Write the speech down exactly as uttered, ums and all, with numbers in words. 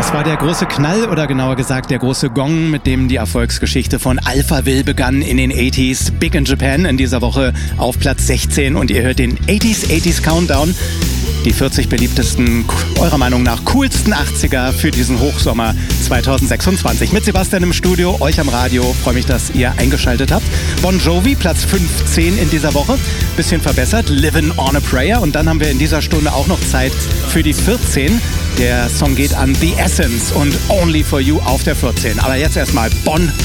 Das war der große Knall oder genauer gesagt der große Gong, mit dem die Erfolgsgeschichte von Alphaville begann in den achtziger. Big in Japan in dieser Woche auf Platz sechzehn und ihr hört den achtziger achtziger Countdown. Die vierzig beliebtesten, eurer Meinung nach coolsten achtziger für diesen Hochsommer zweitausendsechsundzwanzig. Mit Sebastian im Studio, euch am Radio. Freue mich, dass ihr eingeschaltet habt. Bon Jovi, Platz fünfzehn in dieser Woche. Bisschen verbessert, Livin' on a Prayer. Und dann haben wir in dieser Stunde auch noch Zeit für die vierzehn. Der Song geht an The Essence und Only for You auf der vierzehn. Aber jetzt erstmal Bon